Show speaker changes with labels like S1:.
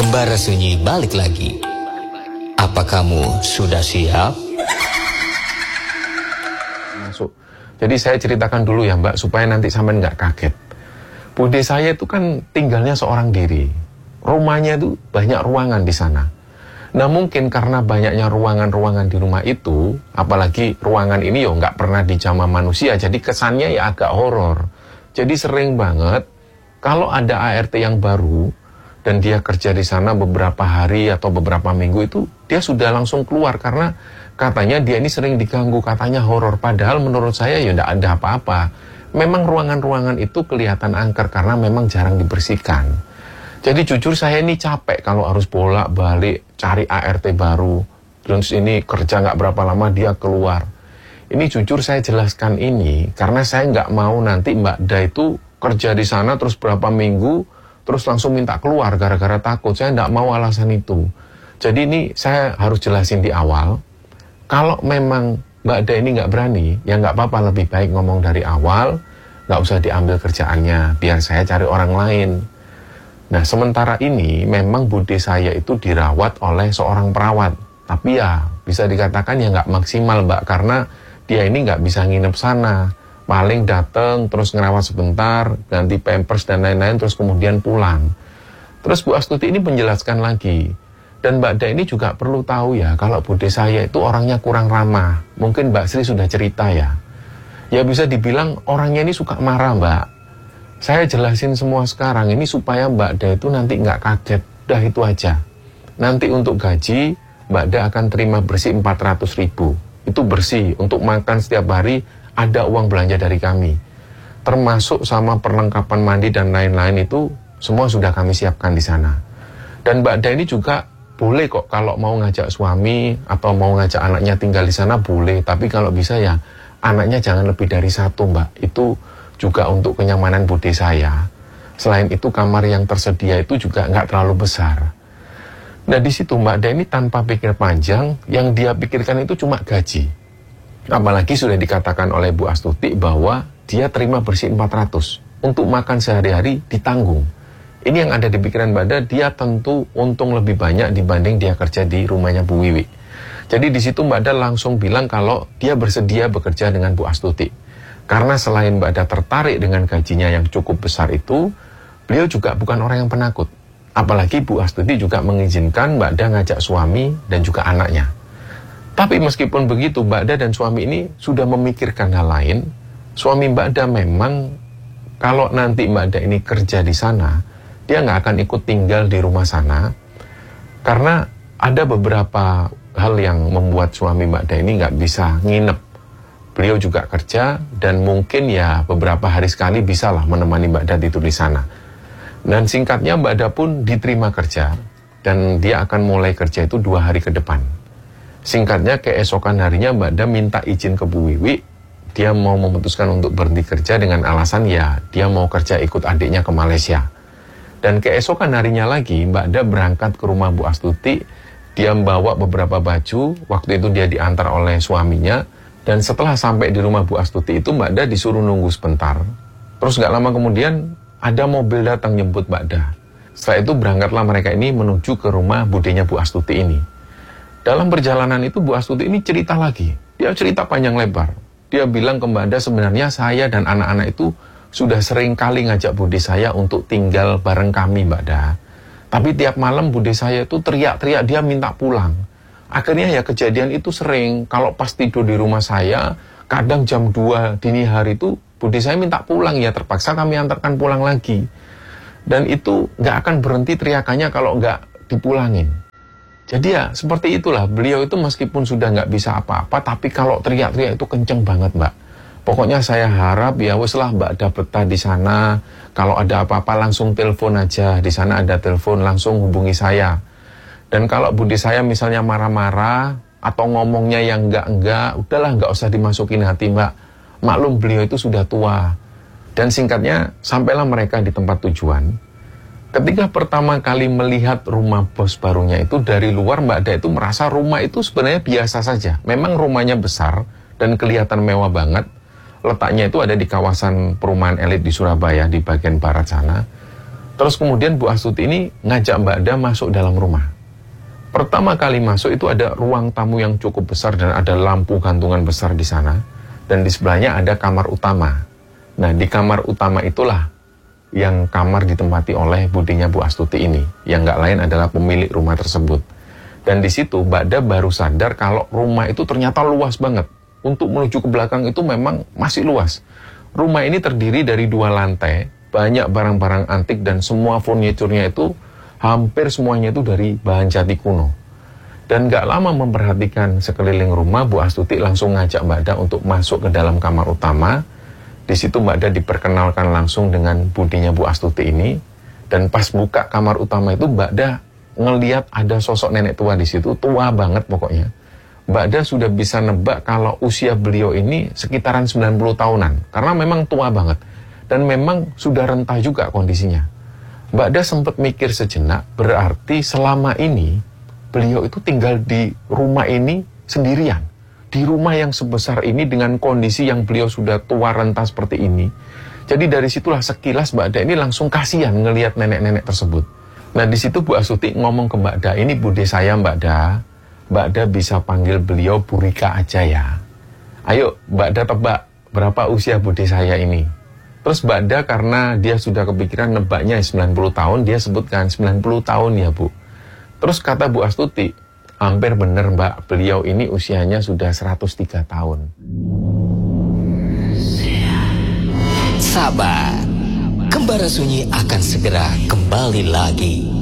S1: Embara Sunyi balik lagi. Apa kamu sudah siap?
S2: Masuk. Jadi saya ceritakan dulu ya Mbak, supaya nanti sampean nggak kaget. Bude saya itu kan tinggalnya seorang diri. Rumahnya itu banyak ruangan di sana. Nah mungkin karena banyaknya ruangan-ruangan di rumah itu, apalagi ruangan ini ya nggak pernah dijamah manusia, jadi kesannya ya agak horor. Jadi sering banget kalau ada ART yang baru dan dia kerja di sana beberapa hari atau beberapa minggu itu, dia sudah langsung keluar karena katanya dia ini sering diganggu, katanya horor. Padahal menurut saya ya tidak ada apa-apa. Memang ruangan-ruangan itu kelihatan angker karena memang jarang dibersihkan. Jadi jujur saya ini capek kalau harus bolak-balik cari ART baru. Terus ini kerja nggak berapa lama dia keluar. Ini jujur saya jelaskan ini karena saya nggak mau nanti Mbak Da itu kerja di sana terus berapa minggu terus langsung minta keluar gara-gara takut. Saya tidak mau alasan itu. Jadi ini saya harus jelasin di awal. Kalau memang Mbak Da ini nggak berani, ya nggak apa-apa, lebih baik ngomong dari awal, nggak usah diambil kerjaannya, biar saya cari orang lain. Nah sementara ini memang bude saya itu dirawat oleh seorang perawat. Tapi ya bisa dikatakan ya nggak maksimal Mbak, karena dia ini nggak bisa nginep sana. Paling datang, terus ngerawat sebentar, ganti pampers dan lain-lain, terus kemudian pulang. Terus Bu Astuti ini menjelaskan lagi. Dan Mbak Da ini juga perlu tahu ya, kalau bude saya itu orangnya kurang ramah. Mungkin Mbak Sri sudah cerita ya. Ya bisa dibilang orangnya ini suka marah Mbak. Saya jelasin semua sekarang ini supaya Mbak Da itu nanti nggak kaget. Udah itu aja. Nanti untuk gaji, Mbak Da akan terima bersih 400.000. Itu bersih, untuk makan setiap hari, ada uang belanja dari kami. Termasuk sama perlengkapan mandi dan lain-lain itu semua sudah kami siapkan di sana. Dan Mbak Da ini juga boleh kok kalau mau ngajak suami atau mau ngajak anaknya tinggal di sana boleh. Tapi kalau bisa ya anaknya jangan lebih dari 1 Mbak. Itu juga untuk kenyamanan bude saya. Selain itu kamar yang tersedia itu juga nggak terlalu besar. Nah di situ Mbak Da ini tanpa pikir panjang, yang dia pikirkan itu cuma gaji. Apalagi sudah dikatakan oleh Bu Astuti bahwa dia terima bersih 400. Untuk makan sehari-hari ditanggung. Ini yang ada di pikiran Mbak Da, dia tentu untung lebih banyak dibanding dia kerja di rumahnya Bu Wiwi. Jadi di situ Mbak Da langsung bilang kalau dia bersedia bekerja dengan Bu Astuti. Karena selain Mbak Da tertarik dengan gajinya yang cukup besar itu, beliau juga bukan orang yang penakut. Apalagi Bu Astuti juga mengizinkan Mbak Da ngajak suami dan juga anaknya. Tapi meskipun begitu, Mbak Da dan suami ini sudah memikirkan hal lain. Suami Mbak Da memang, kalau nanti Mbak Da ini kerja di sana, dia nggak akan ikut tinggal di rumah sana. Karena ada beberapa hal yang membuat suami Mbak Da ini nggak bisa nginep. Beliau juga kerja, dan mungkin ya beberapa hari sekali bisalah menemani Mbak Da tidur di sana. Dan singkatnya Mbak Da pun diterima kerja, dan dia akan mulai kerja itu 2 hari ke depan. Singkatnya keesokan harinya Mbak Da minta izin ke Bu Wiwi. Dia mau memutuskan untuk berhenti kerja dengan alasan ya dia mau kerja ikut adiknya ke Malaysia. Dan keesokan harinya lagi Mbak Da berangkat ke rumah Bu Astuti. Dia membawa beberapa baju. Waktu itu dia diantar oleh suaminya. Dan setelah sampai di rumah Bu Astuti itu Mbak Da disuruh nunggu sebentar. Terus gak lama kemudian ada mobil datang nyebut Mbak Da. Setelah itu berangkatlah mereka ini menuju ke rumah budenya Bu Astuti ini. Dalam perjalanan itu Bu Astuti ini cerita lagi. Dia cerita panjang lebar. Dia bilang ke Mbak Da, sebenarnya saya dan anak-anak itu sudah sering kali ngajak bude saya untuk tinggal bareng kami Mbak Da. Tapi tiap malam bude saya itu teriak-teriak, dia minta pulang. Akhirnya ya kejadian itu sering. Kalau pas tidur di rumah saya, kadang jam 2 dini hari itu bude saya minta pulang, ya terpaksa kami antarkan pulang lagi. Dan itu nggak akan berhenti teriakannya kalau nggak dipulangin. Jadi ya seperti itulah, beliau itu meskipun sudah nggak bisa apa-apa, tapi kalau teriak-teriak itu kenceng banget Mbak. Pokoknya saya harap ya wes lah Mbak Da betah di sana. Kalau ada apa-apa langsung telepon aja, di sana ada telepon, langsung hubungi saya. Dan kalau bude saya misalnya marah-marah atau ngomongnya yang enggak, udahlah nggak usah dimasukin hati Mbak. Maklum beliau itu sudah tua. Dan singkatnya sampailah mereka di tempat tujuan. Ketika pertama kali melihat rumah bos barunya itu dari luar, Mbak Da itu merasa rumah itu sebenarnya biasa saja. Memang rumahnya besar dan kelihatan mewah banget. Letaknya itu ada di kawasan perumahan elit di Surabaya, di bagian barat sana. Terus kemudian Bu Astuti ini ngajak Mbak Da masuk dalam rumah. Pertama kali masuk itu ada ruang tamu yang cukup besar dan ada lampu gantungan besar di sana. Dan di sebelahnya ada kamar utama. Nah, di kamar utama itulah yang kamar ditempati oleh budinya Bu Astuti ini. Yang nggak lain adalah pemilik rumah tersebut. Dan di situ Mbak Da baru sadar kalau rumah itu ternyata luas banget. Untuk menuju ke belakang itu memang masih luas. Rumah ini terdiri dari 2 lantai, banyak barang-barang antik dan semua furniturnya itu hampir semuanya itu dari bahan jati kuno. Dan gak lama memperhatikan sekeliling rumah, Bu Astuti langsung ngajak Mbak Da untuk masuk ke dalam kamar utama. Di situ Mbak Da diperkenalkan langsung dengan budinya Bu Astuti ini. Dan pas buka kamar utama itu Mbak Da ngeliat ada sosok nenek tua di situ, tua banget pokoknya. Mbak Da sudah bisa nebak kalau usia beliau ini sekitaran 90 tahunan. Karena memang tua banget. Dan memang sudah rentah juga kondisinya. Mbak Da sempat mikir sejenak, berarti selama ini beliau itu tinggal di rumah ini sendirian. Di rumah yang sebesar ini dengan kondisi yang beliau sudah tua rentah seperti ini. Jadi dari situlah sekilas Mbak Da ini langsung kasihan ngelihat nenek-nenek tersebut. Nah di situ Bu Astuti ngomong ke Mbak Da, ini bude saya Mbak Da. Mbak Da bisa panggil beliau Bu Rika aja ya. Ayo Mbak Da tebak berapa usia bude saya ini. Terus Mbak Da karena dia sudah kepikiran nebaknya 90 tahun, dia sebutkan 90 tahun ya Bu. Terus kata Bu Astuti, hampir bener Mbak, beliau ini usianya sudah 103 tahun.
S1: Sabar, Kembara Sunyi akan segera kembali lagi.